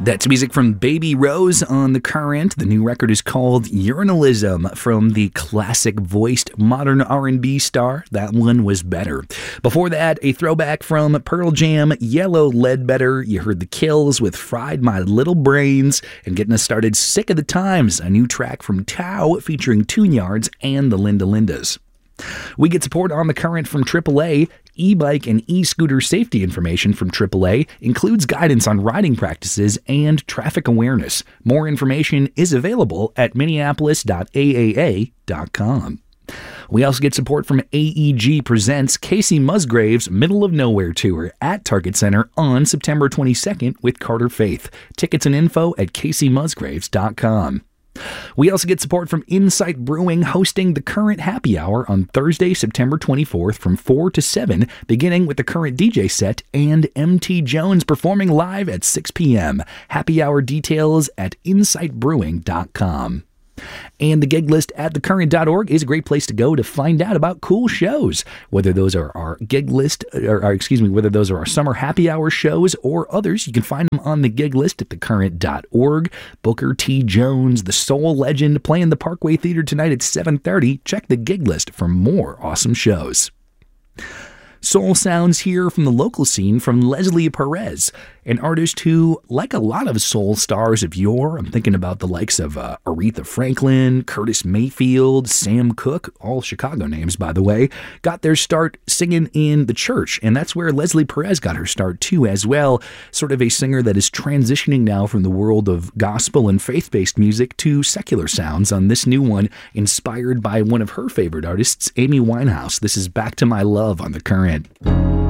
That's music from Baby Rose on The Current. The new record is called Urinalism from the classic voiced modern R&B star. That one was better. Before that, a throwback from Pearl Jam, Yellow Ledbetter. You heard The Kills with Fried My Little Brains. And getting us started, Sick of the Times, a new track from Tao featuring Tune Yards and the Linda Lindas. We get support on The Current from AAA. E-bike and e-scooter safety information from AAA includes guidance on riding practices and traffic awareness. More information is available at minneapolis.aaa.com. We also get support from AEG Presents Casey Musgraves' Middle of Nowhere Tour at Target Center on September 22nd with Carter Faith. Tickets and info at caseymusgraves.com. We also get support from Insight Brewing hosting the Current Happy Hour on Thursday, September 24th from 4 to 7, beginning with the Current DJ set and MT Jones performing live at 6 p.m. Happy Hour details at insightbrewing.com. And the gig list at thecurrent.org is a great place to go to find out about cool shows, whether those are our gig list, whether those are our summer happy hour shows or others. You can find them on the gig list at thecurrent.org. Booker T. Jones, the soul legend, playing the Parkway Theater tonight at 7:30. Check the gig list for more awesome shows. Soul sounds here from the local scene from Leslie Perez, an artist who, like a lot of soul stars of yore, I'm thinking about the likes of Aretha Franklin, Curtis Mayfield, Sam Cooke, all Chicago names, by the way, got their start singing in the church. And that's where Leslie Perez got her start, too, as well. Sort of a singer that is transitioning now from the world of gospel and faith-based music to secular sounds on this new one, inspired by one of her favorite artists, Amy Winehouse. This is Back to My Love on The Current.